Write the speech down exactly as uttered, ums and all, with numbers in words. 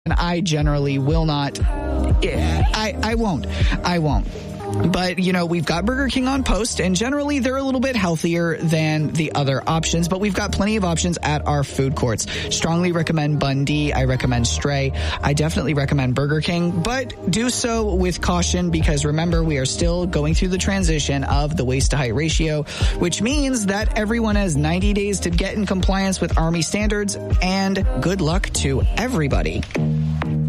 And I generally will not. I, I won't. I won't. But, you know, we've got Burger King on post, and generally they're a little bit healthier than the other options, but we've got plenty of options at our food courts. Strongly recommend Bundy. I recommend Stray. I definitely recommend Burger King, but do so with caution because remember, we are still going through the transition of the waist to height ratio, which means that everyone has ninety days to get in compliance with Army standards, and good luck to everybody.